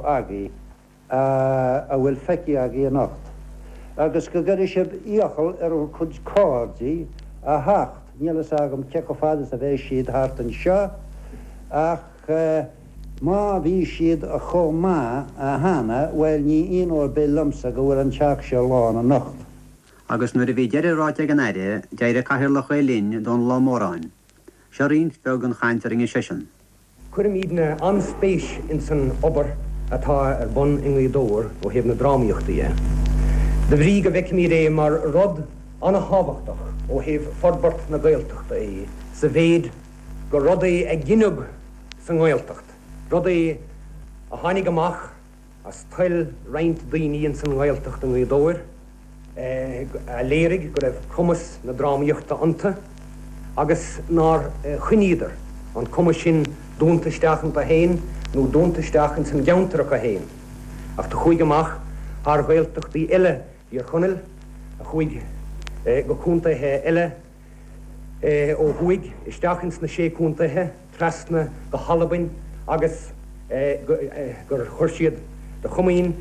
agi a bhfuil feici agi a nacht. Agus go gaidir sib íochail chud códaí a hacht, nílas agam ceach fádas a bheith siad thart an seo, ach má bhí siad a chomá a hana bhfuil ní on be lumsa go bhfuil an teach se lán a nacht. Agus nuair a bhí deireadh ráite an aire, deire caithear le chéilín don lámóráin. Se rion feag an chaintear in sesin. Cuirim iad na anspéis in san obair atá bun in dóir ó hebh na drámaíochtaí. De bhrí go bheic mí ré mar rud anna hábhachtach ó hebh forbart na Gaeltachta sa bhéad go rud é ag ginneog san Gaeltacht. Rud é a tháinig amach as tuil roinnt daoine san Gaeltacht in dóir, a léirigh go raibh cumas na drámaíochta anta, agus nar chuníidir an cumas sin dúntaisteachant a héin, nó dúntaisteachant san geantarach a héin. Ach tá chuig amach ar Gaeltachtaí eile ar chunil, a chuig go cúntaithe eile ó chuig isteachant na sé cúntaithe, trasna go Hallabin, agus gur chuirsiad de chumaín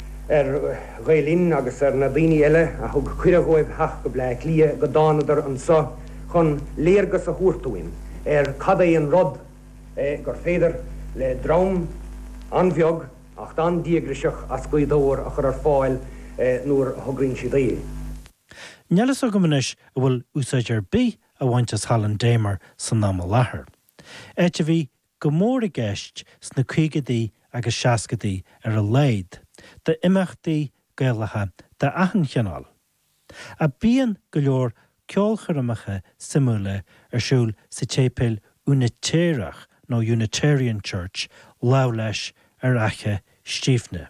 Gaelín agus na daoine eile a thug cuireadh heach go bléith lia go dánadar an sa chun léargas a thuairtúin cad é an rod gur féidir le drám anbheog ach dan díagriseach as goidóir a chur ar fáil nuair thugrainn siad é. Nelas a gomanis a bhfuil úsáidir bí a bhaintas hallan démar san ná láthair. Éite bhí go mór a gceist sna chuigadaí agus seacadaí ar a léid, de imachtaí Gaeilge de aithin cheanál. A bíonn go leor ceolchoramacha simúla arsúil sa tépéil Unitéireach nó Unitarian Church lá leis ar aiche Stíofne.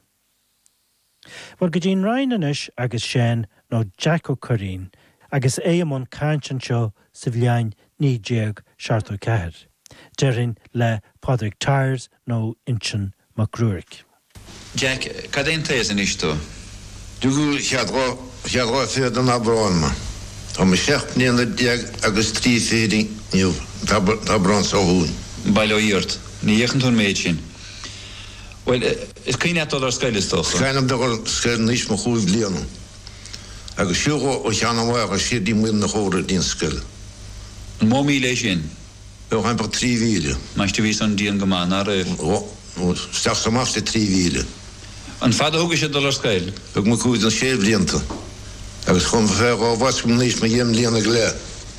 Bhil go dtíon Rainenis agus Shane nó Jack O'Currin agus é amón cáintean seo sa bhleáin ní déag seartú ceithir. Deirinn le Padraig Tyres nó Inchin McGruick. Jack, cad éon taobh san istú? Dúgúil cheadrá féad an abráinma. Tá me 16 agus 3 féading níl tá brans ó hún. Bailó íort, ní dhéchantún méid sin. Well, is cíine atá ar scailistós? Caiinam de gur scail níos mo chúig blianú. Agus siúgó ó cheanamhaach a siad í muin na chóra dín scail. An mó mí lei sin? Beo haimpa 3 mhíle. Maiste bhí san díon go mána ar steach samach de 3 mhíle. An fada thuga sé dul ar scail? Ag mo cúid an séad blianta. Agus chum féach á bhaiscom níos me dhéim líana go le.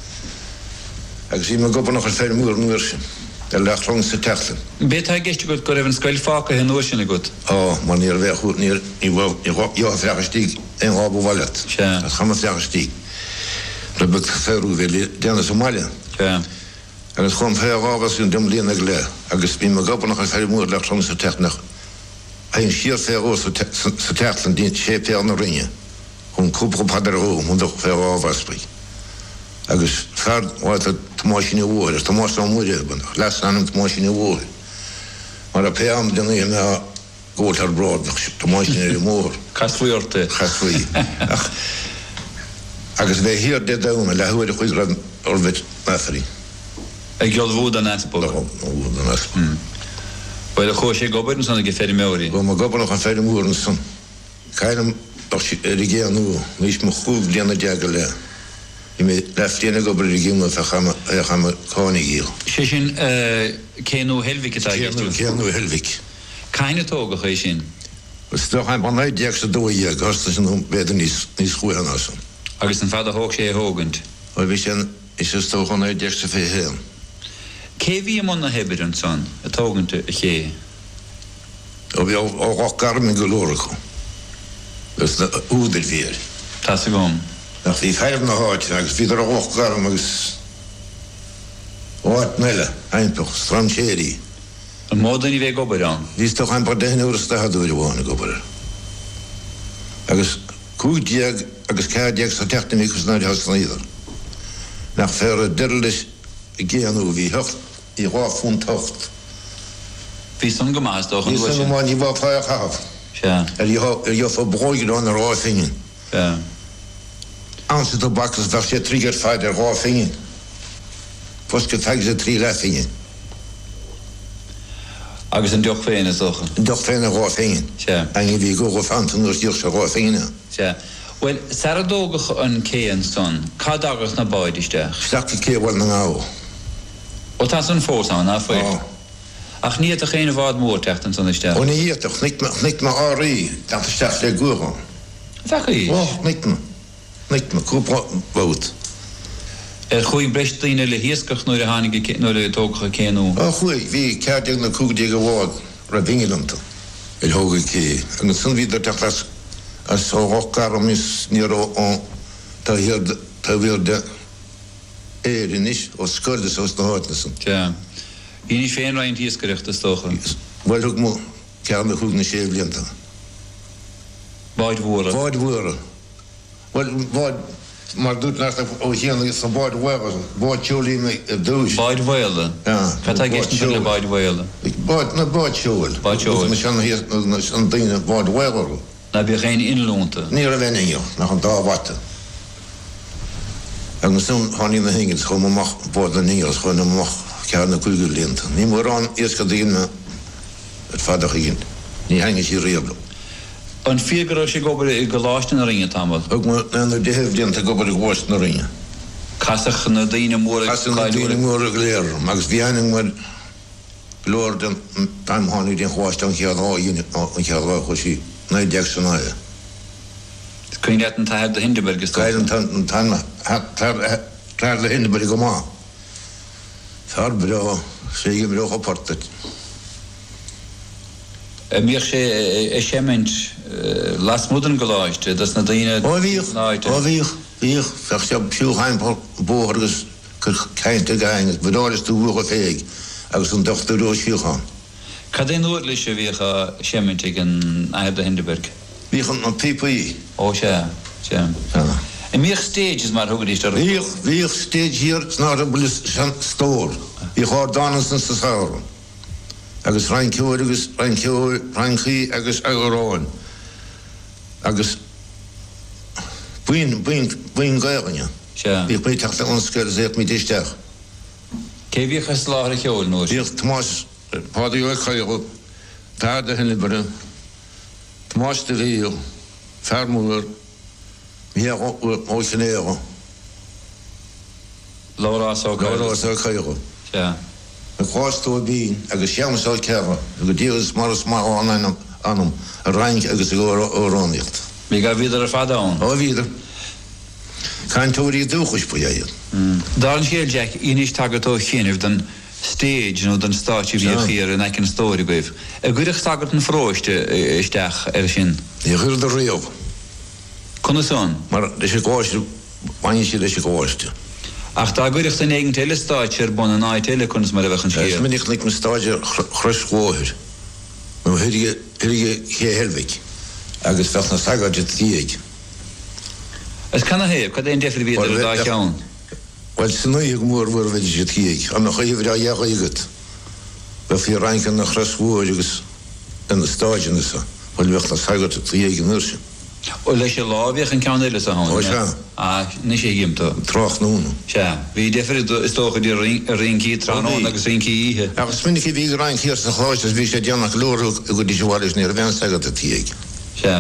Agus í me gopa nach ar féir múr nuair sin. Der lecht lang sa teachlan. Bé tá geiste go raibh an scail fáca hen nuair sinna gut? Man níor bheith chuút níor í freachastíg ein ábú bhaile. A chama freachastíg. Ra bud féirú bhé déanana Somália. Agus chum féach ábhas yn dim líana go le. Agus bí me gopa nach ar féir múr lecht lang sa teachnach. Ein siar féir ó sa teachlan dín sé féir na rinne. Chun cúpra padar ó, mun doch féir ábhas brí. Agus ferd áit a tamáisina bhór, tá más an múide banach, les anam tamáisina bhór. Mar a peam den é me góil ar brád nach tamáisina i mór. Casfuíorta. Casfuí. Agus bheith hir de dauna le huair a chuig rad orvit mefarí. Ag geol bhúd an aspa? Bhúd an aspa. Bhil a chó sé gobar san ag féidir meorí? Bhil ma gobar nach an féidir múr an san. Cainam rigéanú, mís mo chúg líana deaga le. I mi leftíana gobar rigéanú a chama cánig íl. Sé sin céanú helvic atá gistú? Céanú helvic. Caine tóga chu sin? Stoch hain ban naid deag sa dói ag harsta sin beidir níos chuan asan. Agus an fada hóg sé hógant? Oi vi sin is a stoch an naid deag sa fé héan. Cé bhí am na hebir an son a tóganta a ché? O bhí á rach garmin go lóracha. Gus na údir vír. Tá sa gom? Nach bhí feir na háit agus bhí ar a rach garm agus áit meile, einpach, strandchéri. An módan I bheith gobar an? Vís toch ein paar dagen úr stahadúir bhána gobar. Agus cúdiag agus cádiag sa teachtain íchas náid has naíðar. Nach fer a dirlis géanú bhí hocht I rá fún tocht. Bhí san gomás doch an bhí san gomás I bhá fáach haf. Jo fá bróigir an a rá fingin. Ansa tó bakas bhach sé trígar fáid a rá fingin. Fos go feig sé trí le fingin. Agus an deoch féin is doch. Deoch féin a rá féin. Ein bhí go fantan ús dúch se rá féine. Well, Saradógach an céan son, cá dagas na báidisteach? Steachta céhil na ngá. O tá san fórsáin, á foiil? Ach níad a chéine bhád mór techt an son isteach? O níadach, niet ma áí, dan steach le gúra. Fechaí? Niet ma cúpa bót. Chuig breistíine le hiascach nuair a hánig nuair a tógacha céanú? Chuig, hí ceardeag na cúgdeag a bhád ra bingilanta. Il hóga cé. Agus sun víidir teachlas as ógáram is níró an tá bhír éirinis ó scoildas os na háitnasan. Hí ní féin rainn hiascareacht is tócha? Bhil thug mó ceanna chúg na sé blianta. Báid mhóra? Báid mhóra. Báid mar dút nach ó chéanna is a báid mhóra. Báid teolína a dúis. Báid mhóla? Catá gceist le báid mhóla? Báid teol. Báid teol. Na an daine báid mhóra. Na bí chéin inlúnta? Ní a bheninio, nach an dáhhaite. Agus sun háí na hingins chum amach bád na níos chuin amach ceanna cúige lénta. Ní mór an iasca daine at fadach igin. Ní henge sí réabla. An fígur sé gobar i goláiste na ringe tamil? Ug mar na deheh dianta gobar i gháist na ringe. Casach na daine mór Casach na daine mór a léir. Agus bhíanning mar glór den taim hánig den gháist an cheadá chusí. Na deag san áide. Cuine an taibh de Hindenburg is Caid an tar le Hindenburg go má. Far brá, sé brá a portat. Míoch sé sément las mudan goláiste, das na daine náide? Bhíoch, fech sé piúchaim bóhargus ceinte gaingus, bedális tú bhuach a féig, agus an dochtar ró siúchan. Cad é nuair lei sé bhíoch a sémentig an aibh de Hindenburg? Bhíoch an PPI. Ó sé. I míoch stages mar thugad ístar? Bhíoch stage hir snar a bulis stór. Bhíoch á dánas an sa sára. Agus reinceúir agus reinchaí agus agaráin. Agus buin gaiganne. Bhíoch mé teachta an scail zéach mí disteach. Cé bhíoch a sláir a cheol nóir? Bhíoch Tomás Pádaí ó chaigh táda Hindenburg. Tomás de Río, fermúir, míach ó chanéire. Lárás ó chaigh. Na cháistó bín agus seamasá ceara, agus díos maras má anam a reinc agus go óráníocht. Bhí ga bhíidir a fadán? Ó bhíidir. Caintóirí dúchas po dhéad. Dá an siad, Jack, inis tagató chéanamh den stage nó den stáití bhí chéar an ecin stóir goibh. A gcuireach tagat an fróiste isteach sin? Í chuir de riamh. Conna son? Mar leis sé gáiste, bain sé leis sé gáiste. Ach tá gcuireach an éigen teile stáit ar bun an áid teile chunas mar a bheith an siar? Minnig nig na stáide chruisgóthir. Nó hirige ché helvig. Agus fech na sagade tíag. Is canna héh, cad éon defir bhíad ar dá cheann? Well, synnwyg môr fwyr wedi sydd hig, am na chwyfr a iach oigyd. Fe fi rhain gan na chrasgwyd ygys yn y stad yn ysa. Wel, fech na sagod y hig yn yrsyn. O leis sé lábhíoch an ceann éile a hán? O se. Ní sé gimta? Troch nún. Se. Bhí defir is tócha dí rincí tránón agus rincí ihe. Agus minnig i bhí rhain chéir sa cháis bhí sé deannach lór go dí seáis ní a bhean sagod y hig. Se.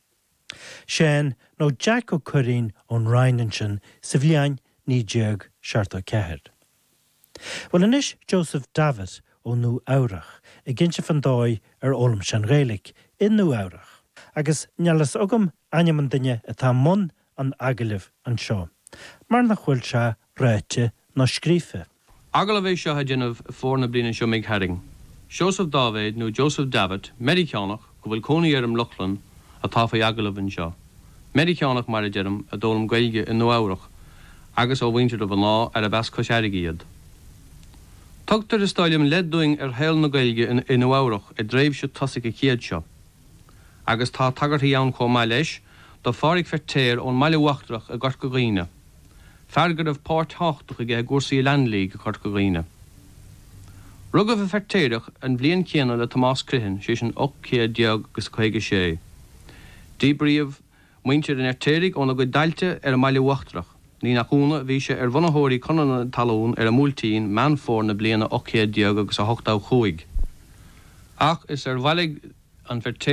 Sean nó Jack ó Cuirín ón Rheinansin sa bhliain ní deag searta ceithir. Well inis Joseph David ó Nú Amhrach I ginse fan dói ólam sean réalaigh in Nú Amhrach. Agus neallas agam aineam duine atá mon an agaibh an seo. Mar nach bhfuil se ráite nó scríofa. Agaibh seo a déanamh fórna bliana seo mig herring. Joseph David nó Joseph David, Mediceánach go bhfuil cónaí ar an Luchlan atá faoi agaibh an seo. Mediceánach mar a dearm a dólam gaige in Nú Amhrach agus ó bhaintear do bhan lá ar a bheas cosseirigh iad. Tugtar is stáilm ledúing ar héil na gaige in Nú Amhrach I dréibh se tosaigh a chéad seo. Agus tá tagartí ann có mai leis, do fárig fertéir ón maile uachtarach a gart go ghaoine. Fergar of páirt háchtach a ggé gúrsaí landlí a gart go ghaoine. Rugah a fertéirech an bblion céanna le Tomás Crihin sé an 8 gus 56. Díbríomh muintear an artéirigh ón a go dailte ar a maile uachtarach. Ní nach úna bhí sé ar bhanathirí conan talún ar a múltíín man fór na bliana 8 agus a 8 chuig. Ach is bhalig an